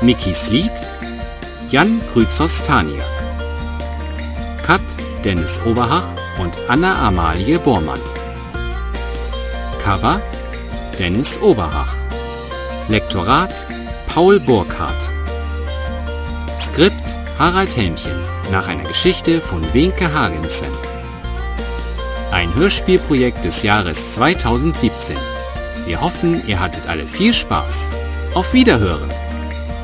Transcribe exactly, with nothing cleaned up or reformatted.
Mikis Lied Jan Krützos-Staniak. Cut Dennis Oberhach und Anna-Amalie Bormann. Cover Dennis Oberhach. Lektorat Paul Burkhardt. Skript Harald Helmchen nach einer Geschichte von Wenke Hagensen. Ein Hörspielprojekt des Jahres zweitausendsiebzehn. Wir hoffen, ihr hattet alle viel Spaß. Auf Wiederhören!